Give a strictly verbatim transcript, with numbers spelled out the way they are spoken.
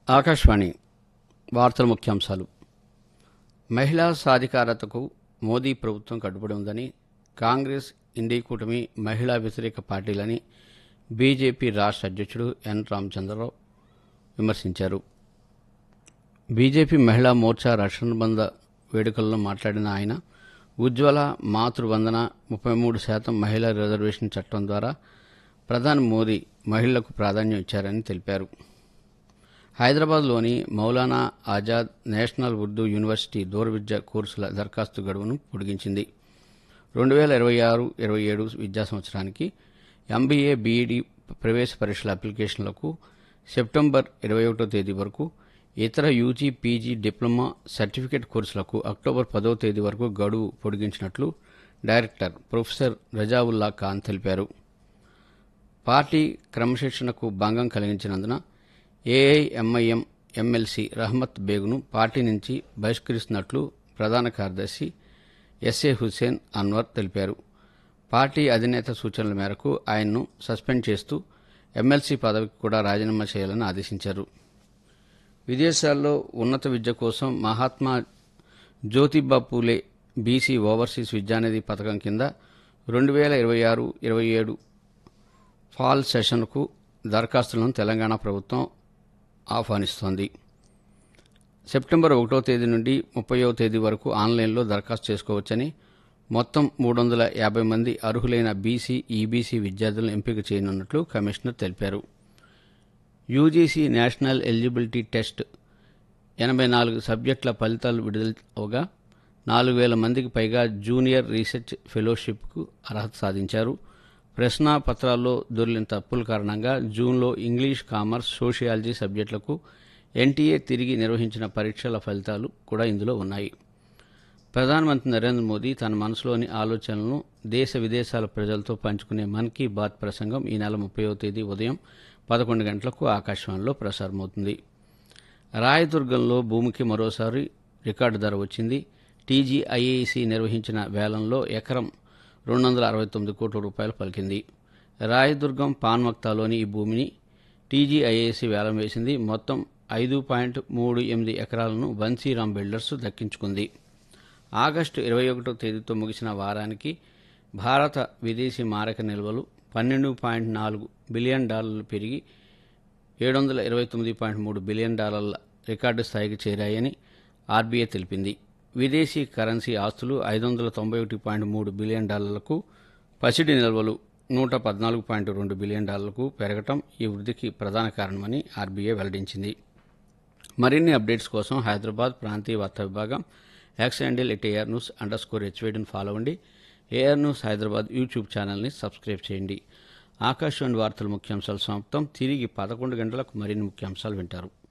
ఆకాశవాణి వార్తల ముఖ్యాంశాలు. మహిళా సాధికారతకు మోదీ ప్రభుత్వం కట్టుబడి ఉందని, కాంగ్రెస్, ఇండీ కూటమి మహిళా వ్యతిరేక పార్టీలని బీజేపీ రాష్ట్ర అధ్యక్షుడు ఎన్ రామచంద్రరావు విమర్శించారు. బీజేపీ మహిళా మోర్చా రక్షణబంధ వేడుకల్లో మాట్లాడిన ఆయన, ఉజ్వల, మాతృవందన, ముప్పై మూడు శాతం మహిళా రిజర్వేషన్ చట్టం ద్వారా ప్రధాని మోదీ మహిళలకు ప్రాధాన్యం ఇచ్చారని తెలిపారు. హైదరాబాద్లోని మౌలానా ఆజాద్ నేషనల్ ఉర్దూ యూనివర్సిటీ దూర విద్య కోర్సుల దరఖాస్తు గడువును పొడిగించింది. రెండు వేల ఇరవై ఆరు ఇరవై ఏడు విద్యా సంవత్సరానికి ఎంబీఏ, బీఈడీ ప్రవేశ పరీక్షల అప్లికేషన్లకు సెప్టెంబర్ ఇరవై ఒకటో తేదీ వరకు, ఇతర యూజీ, పీజీ, డిప్లొమా, సర్టిఫికేట్ కోర్సులకు అక్టోబర్ పదో తేదీ వరకు గడువు పొడిగించినట్లు డైరెక్టర్ ప్రొఫెసర్ రజావుల్లా ఖాన్ తెలిపారు. పార్టీ క్రమశిక్షణకు భంగం కలిగించినందున ఏఐఎంఐఎం ఎమ్మెల్సీ రహమత్ బేగ్ను పార్టీ నుంచి బహిష్కరిస్తున్నట్లు ప్రధాన కార్యదర్శి ఎస్ఏ హుస్సేన్ అన్వర్ తెలిపారు. పార్టీ అధినేత సూచనల మేరకు ఆయన్ను సస్పెండ్ చేస్తూ ఎమ్మెల్సీ పదవికి కూడా రాజీనామా చేయాలని ఆదేశించారు. విదేశాల్లో ఉన్నత విద్య కోసం మహాత్మా జ్యోతిబా పూలే బీసీ ఓవర్సీస్ విద్యానిధి పథకం కింద రెండు వేల ఇరవై ఆరు ఇరవై ఏడు ఫాల్ సెషన్కు దరఖాస్తులను తెలంగాణ ప్రభుత్వం ఆహ్వానిస్తోంది. సెప్టెంబర్ ఒకటో తేదీ నుండి ముప్పయో తేదీ వరకు ఆన్లైన్లో దరఖాస్తు చేసుకోవచ్చని, మొత్తం మూడు వందల యాభై మంది అర్హులైన బీసీ, ఈబీసీ విద్యార్థులను ఎంపిక చేయనున్నట్లు కమిషనర్ తెలిపారు. యూజీసీ నేషనల్ ఎలిజిబిలిటీ టెస్ట్ ఎనభై నాలుగు సబ్జెక్టుల ఫలితాలు విడుదలవగా నాలుగు వేల మందికి పైగా జూనియర్ రీసెర్చ్ ఫెలోషిప్కు అర్హత సాధించారు. ప్రశ్నా పత్రాల్లో దొర్లిన తప్పుల కారణంగా జూన్లో ఇంగ్లీష్, కామర్స్, సోషియాలజీ సబ్జెక్టులకు ఎన్టీఏ తిరిగి నిర్వహించిన పరీక్షల ఫలితాలు కూడా ఇందులో ఉన్నాయి. ప్రధానమంత్రి నరేంద్ర మోదీ తన మనసులోని ఆలోచనలను దేశ విదేశాల ప్రజలతో పంచుకునే మన్ కీ బాత్ ప్రసంగం ఈ నెల ముప్పయో తేదీ ఉదయం పదకొండు గంటలకు ఆకాశవాణిలో ప్రసారమవుతుంది. రాయదుర్గంలో భూమికి మరోసారి రికార్డు ధర వచ్చింది. టీజీఐఏసీ నిర్వహించిన వేలంలో ఎకరం రెండు వందల అరవై తొమ్మిది కోట్ల రూపాయలు పలికింది. రాయదుర్గం పాన్మక్తాలోని ఈ భూమిని టీజీఐఏసీ వేలం వేసింది. మొత్తం ఐదు పాయింట్ మూడు ఎనిమిది ఎకరాలను బన్సీరామ్ బిల్డర్స్ దక్కించుకుంది. ఆగస్టు ఇరవై ఒకటో తేదీతో ముగిసిన వారానికి భారత విదేశీ మారక నిల్వలు పన్నెండు పాయింట్ నాలుగు బిలియన్ డాలర్లు పెరిగి ఏడు వందల ఇరవై తొమ్మిది పాయింట్ మూడు బిలియన్ డాలర్ల రికార్డు స్థాయికి చేరాయని ఆర్బీఐ తెలిపింది. విదేశీ కరెన్సీ ఆస్తులు ఐదు వందల తొంభై ఒకటి పాయింట్ మూడు బిలియన్ డాలర్లకు, పసిడి నిల్వలు నూట పద్నాలుగు పాయింట్ రెండు బిలియన్ డాలర్లకు పెరగటం ఈ వృద్ధికి ప్రధాన కారణమని ఆర్బీఐ వెల్లడించింది. మరిన్ని అప్డేట్స్ కోసం హైదరాబాద్ ప్రాంతీయ వార్తా విభాగం X handle at AR news under score హెచ్వేడిని follow అవ్వండి. ఏఆర్ న్యూస్ హైదరాబాద్ యూట్యూబ్ ఛానల్ని సబ్స్క్రైబ్ చేయండి. ఆకాశవాణి వార్తల ముఖ్యాంశాలు సమాప్తం. తిరిగి పదకొండు గంటలకు మరిన్ని ముఖ్యాంశాలు వింటారు.